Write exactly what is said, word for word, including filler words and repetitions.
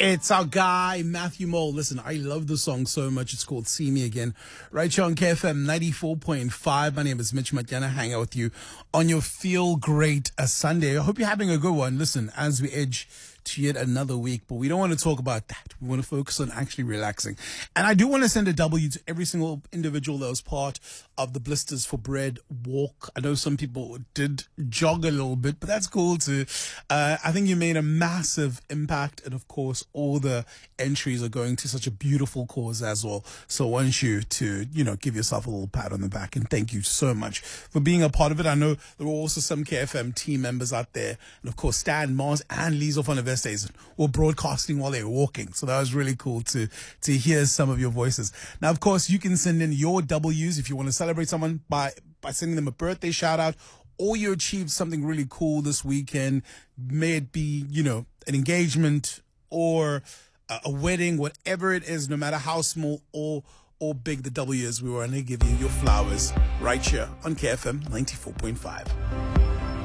It's our guy, Matthew Mole. Listen, I love the song so much. It's called See Me Again. Right here on K F M ninety-four point five. My name is Mitch Matiana. Hang out with you on your Feel Great uh, Sunday. I hope you're having a good one. Listen, as we edge to yet another week, but we don't want to talk about that. We want to focus on actually relaxing. And I do want to send a W to every single individual that was part of the Blisters for Bread walk. I know some people did jog a little bit, but that's cool too. Uh, I think you made a massive impact. And of course, all the entries are going to such a beautiful cause as well. So I want you to, you know, give yourself a little pat on the back and thank you so much for being a part of it. I know there were also some K F M team members out there. And of course, Stan, Mars, and Liesel van der Westhuizen were broadcasting while they were walking. So that was really cool to, to hear some of your voices. Now, of course, you can send in your W's if you want to celebrate someone by, by sending them a birthday shout out, or you achieved something really cool this weekend. May it be, you know, an engagement or a, a wedding, whatever it is, no matter how small or or big the W is, we want to give you your flowers right here on K F M ninety-four point five.